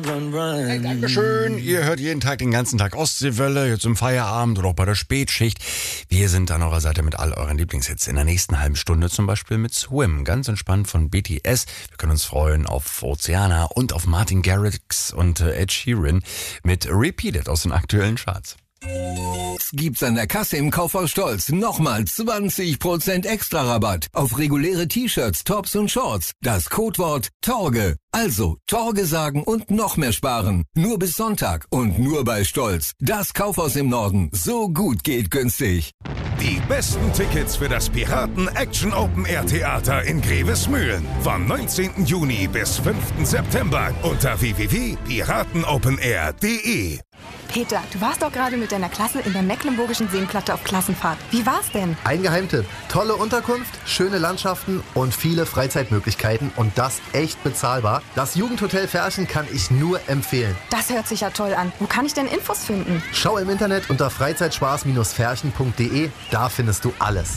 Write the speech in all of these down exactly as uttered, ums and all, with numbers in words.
Hey, Dankeschön. Ihr hört jeden Tag, den ganzen Tag Ostseewelle, jetzt im Feierabend oder auch bei der Spätschicht. Wir sind an eurer Seite mit all euren Lieblingshits. In der nächsten halben Stunde zum Beispiel mit Swim, ganz entspannt von B T S. Wir können uns freuen auf Oceana und auf Martin Garrix und äh, Ed Sheeran mit Repeated aus den aktuellen Charts. Gibt's an der Kasse im Kaufhaus Stolz nochmal zwanzig Prozent extra Rabatt auf reguläre T-Shirts, Tops und Shorts. Das Codewort Torge. Also Torge sagen und noch mehr sparen. Nur bis Sonntag und nur bei Stolz. Das Kaufhaus im Norden. So gut geht günstig. Die besten Tickets für das Piraten Action Open Air Theater in Grevesmühlen. Vom neunzehnten Juni bis fünften September unter w w w punkt piratenopenair punkt de. Peter, du warst doch gerade mit deiner Klasse in der Mecklenburgischen Seenplatte auf Klassenfahrt. Wie war's denn? Ein Geheimtipp. Tolle Unterkunft, schöne Landschaften und viele Freizeitmöglichkeiten und das echt bezahlbar. Das Jugendhotel Ferchen kann ich nur empfehlen. Das hört sich ja toll an. Wo kann ich denn Infos finden? Schau im Internet unter freizeitspaß Ferchen punkt de. Da findest du alles.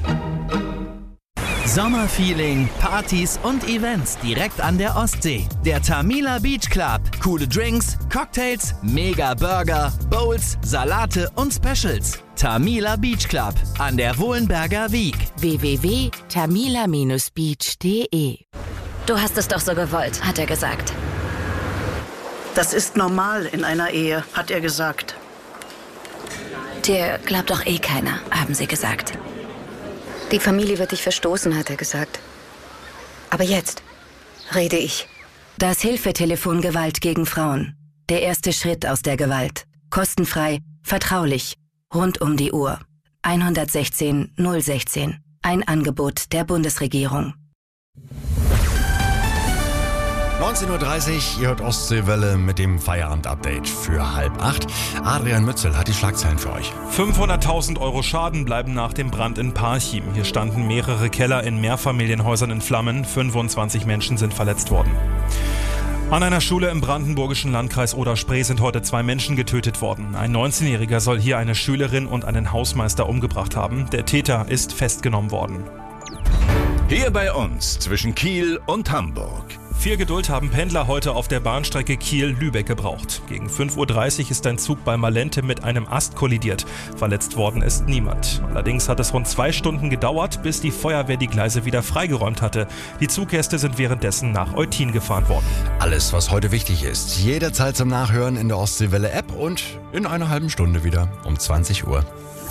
Sommerfeeling, Partys und Events direkt an der Ostsee. Der Tamila Beach Club. Coole Drinks, Cocktails, Mega Burger, Bowls, Salate und Specials. Tamila Beach Club an der Wohlenberger Wiek. w w w punkt tamila Bindestrich beach punkt de. Du hast es doch so gewollt, hat er gesagt. Das ist normal in einer Ehe, hat er gesagt. Dir glaubt doch eh keiner, haben sie gesagt. Die Familie wird dich verstoßen, hat er gesagt. Aber jetzt rede ich. Das Hilfetelefon Gewalt gegen Frauen. Der erste Schritt aus der Gewalt. Kostenfrei, vertraulich, rund um die Uhr. eins eins sechs null ein sechs. Ein Angebot der Bundesregierung. neunzehn Uhr dreißig, ihr hört Ostseewelle mit dem Feierabend-Update für halb acht. Adrian Mützel hat die Schlagzeilen für euch. fünfhunderttausend Euro Schaden bleiben nach dem Brand in Parchim. Hier standen mehrere Keller in Mehrfamilienhäusern in Flammen. fünfundzwanzig Menschen sind verletzt worden. An einer Schule im brandenburgischen Landkreis Oder-Spree sind heute zwei Menschen getötet worden. Ein neunzehnjähriger soll hier eine Schülerin und einen Hausmeister umgebracht haben. Der Täter ist festgenommen worden. Hier bei uns zwischen Kiel und Hamburg. Viel Geduld haben Pendler heute auf der Bahnstrecke Kiel-Lübeck gebraucht. Gegen fünf Uhr dreißig ist ein Zug bei Malente mit einem Ast kollidiert. Verletzt worden ist niemand. Allerdings hat es rund zwei Stunden gedauert, bis die Feuerwehr die Gleise wieder freigeräumt hatte. Die Zuggäste sind währenddessen nach Eutin gefahren worden. Alles, was heute wichtig ist, jederzeit zum Nachhören in der Ostseewelle-App und in einer halben Stunde wieder um zwanzig Uhr.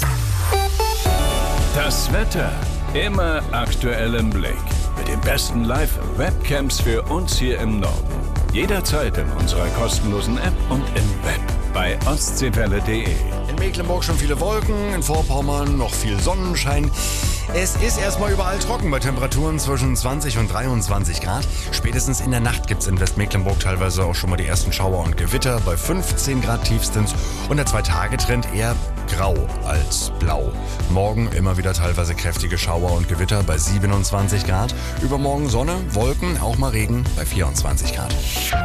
Das Wetter immer aktuell im Blick. Mit den besten Live-Webcams für uns hier im Norden. Jederzeit in unserer kostenlosen App und im Web bei ostseewelle punkt de. In Mecklenburg schon viele Wolken, in Vorpommern noch viel Sonnenschein. Es ist erstmal überall trocken bei Temperaturen zwischen zwanzig und dreiundzwanzig Grad. Spätestens in der Nacht gibt es in Westmecklenburg teilweise auch schon mal die ersten Schauer und Gewitter bei fünfzehn Grad tiefstens. Und der Zwei-Tage-Trend eher grau als blau. Morgen immer wieder teilweise kräftige Schauer und Gewitter bei siebenundzwanzig Grad. Übermorgen Sonne, Wolken, auch mal Regen bei vierundzwanzig Grad.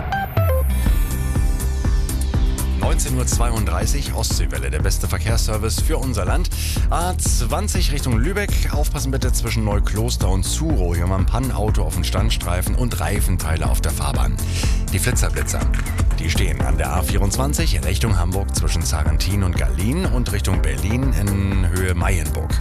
neunzehn Uhr zweiunddreißig, Ostseewelle, der beste Verkehrsservice für unser Land. A zwanzig Richtung Lübeck, aufpassen bitte zwischen Neukloster und Zuro. Hier haben wir ein Pannenauto auf dem Standstreifen und Reifenteile auf der Fahrbahn. Die Flitzerblitzer, die stehen an der A vierundzwanzig in Richtung Hamburg zwischen Sarrentin und Gallien und Richtung Berlin in Höhe Mayenburg.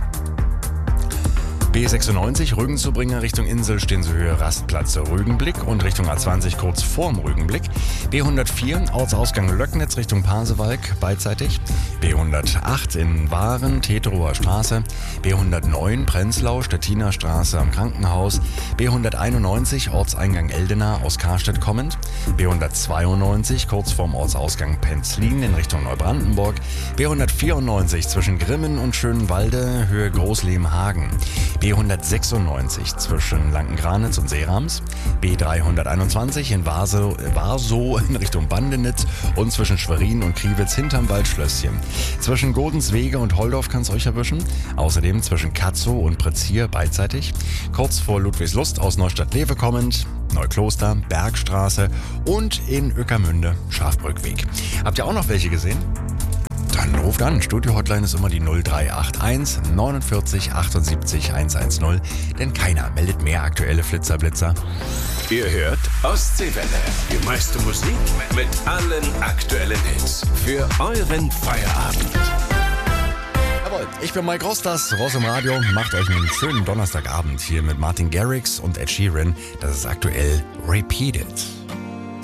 B sechsundneunzig, Rügenzubringer Richtung Insel stehen sie Höhe Rastplatz Rügenblick und Richtung A zwanzig kurz vorm Rügenblick. B hundertvier, Ortsausgang Löcknitz Richtung Pasewalk beidseitig. B hundertacht in Waren, Teterower Straße. B hundertneun, Prenzlau, Stettiner Straße am Krankenhaus. B hunderteinundneunzig, Ortseingang Eldena aus Karstedt kommend. B hundertzweiundneunzig, kurz vorm Ortsausgang Penzlin in Richtung Neubrandenburg. B hundertvierundneunzig zwischen Grimmen und Schönwalde, Höhe Großlehmhagen. B hundertsechsundneunzig zwischen Lankengranitz und Seerams, B dreihunderteinundzwanzig in Warsow, Warsow in Richtung Bandenitz und zwischen Schwerin und Kriwitz hinterm Waldschlösschen. Zwischen Godenswege und Holdorf kann es euch erwischen. Außerdem zwischen Katzow und Pretzier beidseitig. Kurz vor Ludwigslust aus Neustadt-Lewe kommend, Neukloster, Bergstraße und in Ueckermünde Schafbrückweg. Habt ihr auch noch welche gesehen? Dann ruft an. Studio-Hotline ist immer die null drei acht eins neunundvierzig achtundsiebzig hundertzehn, denn keiner meldet mehr aktuelle Flitzer-Blitzer. Ihr hört Ostseewelle. Die meiste Musik mit allen aktuellen Hits für euren Feierabend. Jawohl, ich bin Mike Rostas, Ross im Radio. Macht euch einen schönen Donnerstagabend hier mit Martin Garrix und Ed Sheeran. Das ist aktuell Repeated.